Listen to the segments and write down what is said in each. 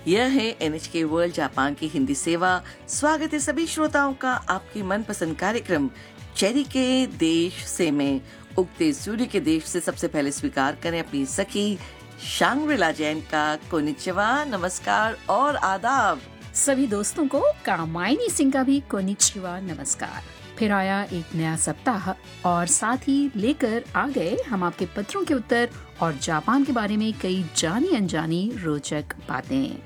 यह है NHK world Japan की हिंदी सेवा। स्वागत है सभी श्रोताओं का आपके मनपसंद कार्यक्रम चेरी के देश से में उगते सूर्य के देश से सबसे पहले स्वीकार करें अपनी सखी शांग्रिला जैन का कोनिचिवा, नमस्कार और आदाब। सभी दोस्तों को कामायनी सिंह का भी कोनिचिवा, नमस्कार। फिर आया एक नया सप्ताह और साथ ही लेकर आ गए हम आपके पत्रों के उत्तर और जापान के बारे में कई जानी अनजानी रोचक बातें।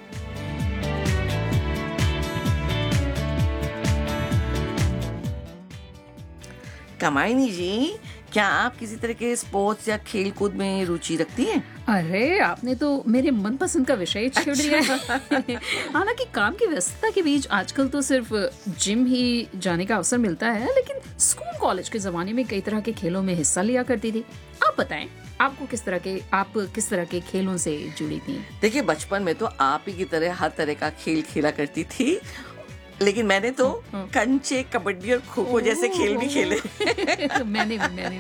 कामायनी जी, क्या आप किसी तरह के स्पोर्ट्स या खेल कूद में रुचि रखती हैं? अरे आपने तो मेरे मनपसंद का विषय छेड़ दिया है। हालांकि काम की व्यस्तता के बीच आजकल तो सिर्फ जिम ही जाने का अवसर मिलता है, लेकिन स्कूल कॉलेज के जमाने में कई तरह के खेलों में हिस्सा लिया करती थी। आप बताएं, आप किस तरह के खेलों से जुड़ी थी? देखिए, बचपन में तो आप ही की तरह हर तरह का खेल खेला करती थी, लेकिन मैंने तो कंचे, कबड्डी और खो खो जैसे खेल भी खेले। मैंने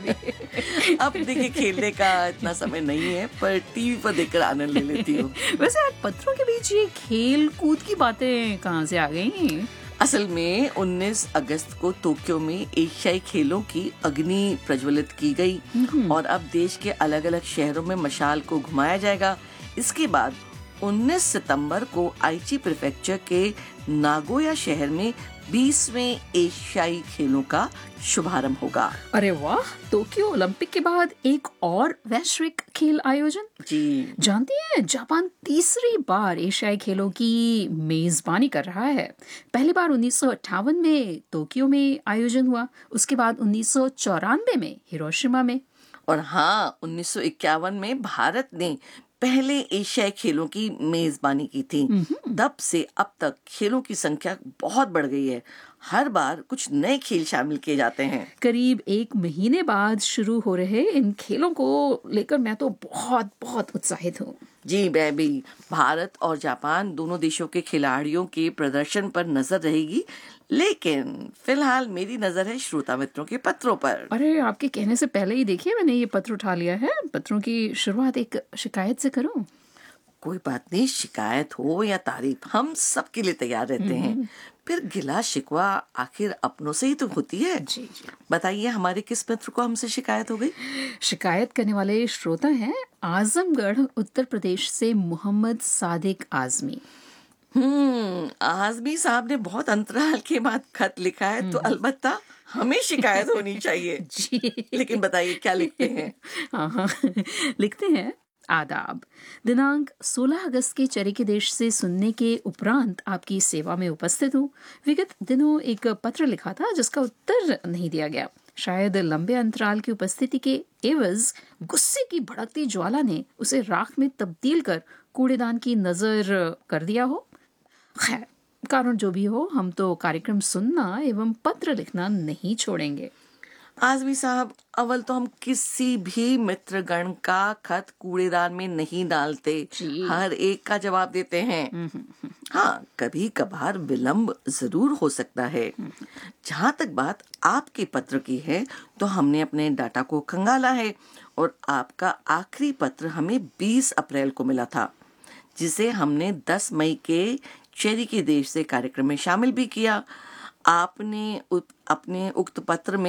भी। अब देखिए, खेलने का इतना समय नहीं है, पर टीवी पर देखकर आनंद ले लेती हूँ। वैसे आज पत्रों के बीच ये खेल कूद की बातें कहाँ से आ गई? असल में 19 अगस्त को टोक्यो में एशियाई खेलों की अग्नि प्रज्वलित की गई और अब देश के अलग अलग शहरों में मशाल को घुमाया जाएगा। इसके बाद 19 सितंबर को आइची प्रीफेक्चर के नागोया शहर में 20वें एशियाई खेलों का शुभारंभ होगा। अरे वाह! टोक्यो ओलंपिक के बाद एक और वैश्विक खेल आयोजन। जी, जानती हैं, जापान तीसरी बार एशियाई खेलों की मेजबानी कर रहा है। पहली बार 1958 में टोक्यो में आयोजन हुआ, उसके बाद 1994 में हिरोशिमा में, और हाँ, 1951 में भारत ने पहले एशियाई खेलों की मेजबानी की थी। तब से अब तक खेलों की संख्या बहुत बढ़ गई है। हर बार कुछ नए खेल शामिल किए जाते हैं। करीब एक महीने बाद शुरू हो रहे इन खेलों को लेकर मैं तो बहुत बहुत उत्साहित हूँ। जी, मैं भी। भारत और जापान दोनों देशों के खिलाड़ियों के प्रदर्शन पर नजर रहेगी, लेकिन फिलहाल मेरी नजर है श्रोता मित्रों के पत्रों पर। अरे आपके कहने से पहले ही देखिए, मैंने ये पत्र उठा लिया है। पत्रों की शुरुआत एक शिकायत से करूं? कोई बात नहीं, शिकायत हो या तारीफ, हम सबके लिए तैयार रहते हैं। फिर गिला शिकवा आखिर अपनों से ही तो होती है। जी जी। बताइए, हमारे किस मित्र को हमसे शिकायत हो गई? शिकायत करने वाले श्रोता हैं आजमगढ़ उत्तर प्रदेश से मोहम्मद सादिक आजमी। आजमी साहब ने बहुत अंतराल के बाद खत लिखा है, तो अलबत्ता हमें शिकायत होनी चाहिए। जी, लेकिन बताइए क्या लिखते हैं? हाँ, लिखते हैं, आदाब। दिनांक 16 अगस्त के चेरी के देश से सुनने के उपरांत आपकी सेवा में उपस्थित हूँ। विगत दिनों एक पत्र लिखा था जिसका उत्तर नहीं दिया गया। शायद लंबे अंतराल की उपस्थिति के एवज गुस्से की भड़कती ज्वाला ने उसे राख में तब्दील कर कूड़ेदान की नजर कर दिया हो। खैर, कारण जो भी हो, हम तो कार्यक्रम सुनना एवं पत्र लिखना नहीं छोड़ेंगे। आजमी साहब, अव्वल तो हम किसी भी मित्रगण का खत कूड़ेदान में नहीं डालते, हर एक का जवाब देते हैं। हाँ, कभी कभार विलंब जरूर हो सकता है। जहाँ तक बात आपके पत्र की है, तो हमने अपने डाटा को खंगाला है और आपका आखिरी पत्र हमें 20 अप्रैल को मिला था, जिसे हमने 10 मई के चेरी के देश से कार्यक्रम में शामिल भी किया। आपने अपने उक्त पत्र में